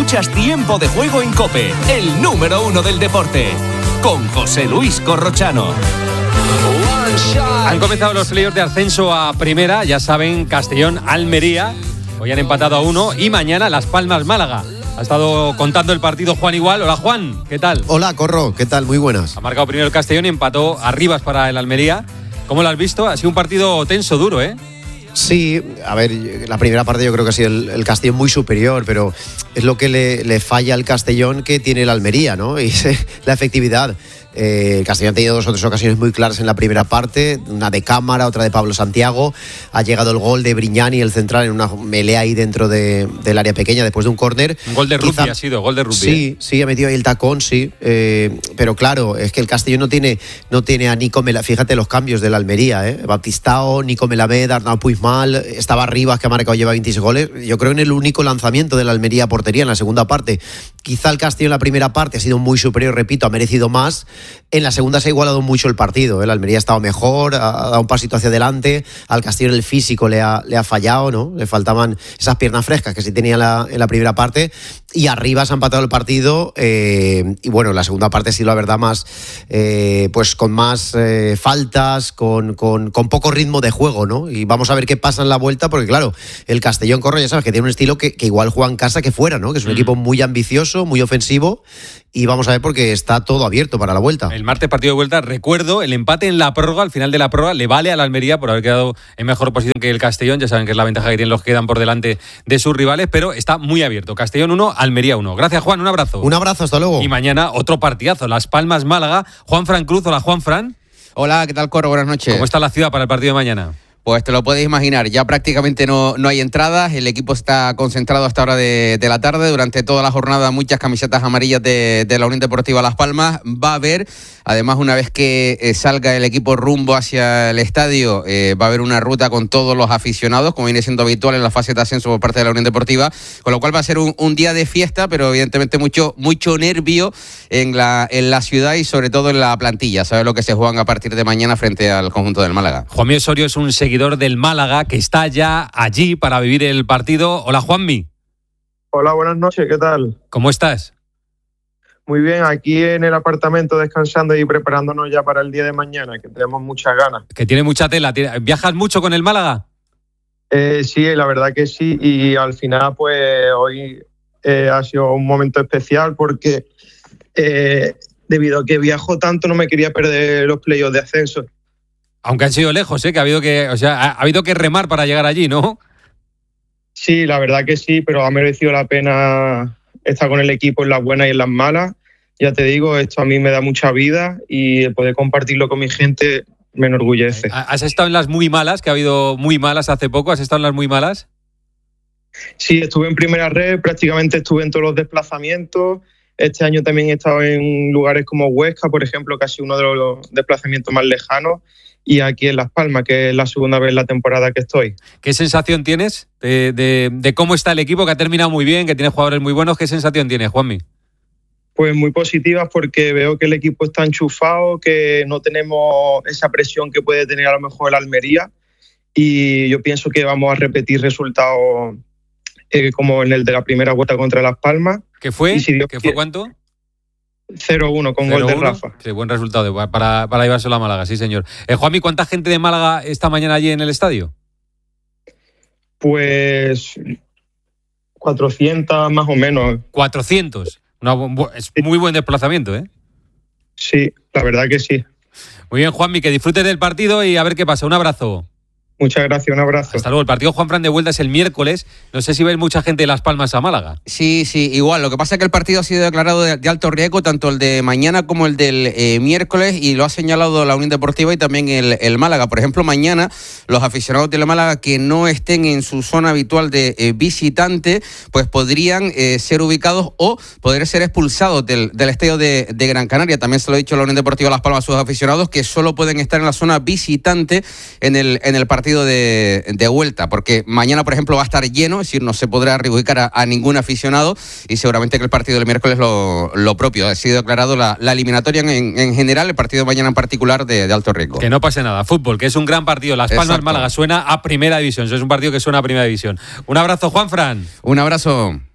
Escuchas Tiempo de Juego en COPE, el número 1 del deporte, con José Luis Corrochano. Han comenzado los playoffs de ascenso a primera, ya saben, Castellón-Almería. Hoy han empatado a 1 y mañana Las Palmas-Málaga. Ha estado contando el partido Juan Igual. Hola Juan, ¿qué tal? Hola Corro, ¿qué tal? Muy buenas. Ha marcado primero el Castellón y empató Arribas para el Almería. ¿Cómo lo has visto? Ha sido un partido tenso, duro, ¿eh? Sí, a ver, la primera parte yo creo que ha sido el Castellón muy superior, pero es lo que le falla al Castellón que tiene el Almería, ¿no? Y la efectividad. El Castellón ha tenido 2 o 3 ocasiones muy claras en la primera parte, una de Cámara, otra de Pablo Santiago. Ha llegado el gol de Brignani, el central, en una melea ahí dentro del área pequeña después de un córner. Un gol de rugby ha sido, gol de rugby. Sí, sí, ha metido ahí el tacón, sí. Pero claro, es que el Castellón no tiene a Nico Melamed. Fíjate los cambios del Almería, Baptistao, Nico Melamed, Arnau Puigmal, estaba Arribas, que ha marcado, lleva 26 goles. Yo creo en el único lanzamiento del Almería a portería en la segunda parte. Quizá el Castellón en la primera parte ha sido muy superior, repito, ha merecido más. En la segunda se ha igualado mucho el partido. El Almería ha estado mejor, ha dado un pasito hacia adelante. Al Castellón el físico le ha fallado, ¿no? Le faltaban esas piernas frescas que sí tenía en la primera parte. Y arriba se ha empatado el partido. Y bueno, en la segunda parte sí, la verdad, más pues con más faltas, con poco ritmo de juego, ¿no? Y vamos a ver qué pasa en la vuelta, porque claro, el Castellón, Corro, ya sabes que tiene un estilo que igual juega en casa que fuera, ¿no? Que es un equipo muy ambicioso, muy ofensivo. Y vamos a ver porque está todo abierto para la vuelta. El martes partido de vuelta, recuerdo, el empate en la prórroga, al final de la prórroga, le vale a la Almería por haber quedado en mejor posición que el Castellón. Ya saben que es la ventaja que tienen los que quedan por delante de sus rivales, pero está muy abierto. Castellón 1, Almería 1. Gracias, Juan, un abrazo. Un abrazo, hasta luego. Y mañana otro partidazo, Las Palmas-Málaga. Juan Fran Cruz, hola Juan Fran. Hola, ¿qué tal, Corro? Buenas noches. ¿Cómo está la ciudad para el partido de mañana? Pues te lo puedes imaginar, ya prácticamente no hay entradas, el equipo está concentrado hasta hora de la tarde, durante toda la jornada muchas camisetas amarillas de la Unión Deportiva Las Palmas. Va a haber, además, una vez que salga el equipo rumbo hacia el estadio, va a haber una ruta con todos los aficionados, como viene siendo habitual en la fase de ascenso por parte de la Unión Deportiva, con lo cual va a ser un día de fiesta, pero evidentemente mucho nervio en la ciudad y sobre todo en la plantilla. ¿Sabes lo que se juegan a partir de mañana frente al conjunto del Málaga? Juanmi Osorio es un seguidor del Málaga que está ya allí para vivir el partido. Hola, Juanmi. Hola, buenas noches, ¿qué tal? ¿Cómo estás? Muy bien, aquí en el apartamento descansando y preparándonos ya para el día de mañana, que tenemos muchas ganas. Que tiene mucha tela. ¿Viajas mucho con el Málaga? Sí, la verdad que sí, y al final pues hoy ha sido un momento especial porque debido a que viajo tanto no me quería perder los playoffs de ascenso. Aunque han sido lejos, que ha habido que remar para llegar allí, ¿no? Sí, la verdad que sí, pero ha merecido la pena estar con el equipo en las buenas y en las malas. Ya te digo, esto a mí me da mucha vida y el poder compartirlo con mi gente me enorgullece. ¿Has estado en las muy malas, que ha habido muy malas hace poco? ¿Has estado en las muy malas? Sí, estuve en primera red, prácticamente estuve en todos los desplazamientos. Este año también he estado en lugares como Huesca, por ejemplo, casi uno de los desplazamientos más lejanos. Y aquí en Las Palmas, que es la segunda vez en la temporada que estoy. ¿Qué sensación tienes de cómo está el equipo, que ha terminado muy bien, que tiene jugadores muy buenos? ¿Qué sensación tienes, Juanmi? Pues muy positivas, porque veo que el equipo está enchufado, que no tenemos esa presión que puede tener a lo mejor el Almería, y yo pienso que vamos a repetir resultados como en el de la primera vuelta contra Las Palmas. ¿Qué fue? ¿Qué fue cuánto? 0-1 con 0-1. Gol de Rafa. Qué buen resultado para llevárselo a Málaga, sí señor. Juanmi, ¿cuánta gente de Málaga esta mañana allí en el estadio? Pues 400 más o menos. 400. Es muy buen desplazamiento, ¿eh? Sí, la verdad que sí. Muy bien, Juanmi, que disfrutes del partido y a ver qué pasa. Un abrazo. Muchas gracias, un abrazo. Hasta luego. El partido Juan Fran de vuelta es el miércoles. No sé si ves mucha gente de Las Palmas a Málaga. Sí, igual. Lo que pasa es que el partido ha sido declarado de alto riesgo, tanto el de mañana como el del miércoles, y lo ha señalado la Unión Deportiva y también el Málaga. Por ejemplo, mañana los aficionados de la Málaga que no estén en su zona habitual de visitante, pues podrían ser ubicados o poder ser expulsados del estadio de Gran Canaria. También se lo ha dicho la Unión Deportiva Las Palmas a sus aficionados, que solo pueden estar en la zona visitante en el partido de vuelta, porque mañana, por ejemplo, va a estar lleno, es decir, no se podrá reubicar a ningún aficionado, y seguramente que el partido del miércoles lo propio. Ha sido declarado la eliminatoria en general, el partido de mañana en particular de alto riesgo. Que no pase nada. Fútbol, que es un gran partido. Las Palmas Málaga suena a primera división. Eso es un partido que suena a primera división. Un abrazo, Juan Fran. Un abrazo.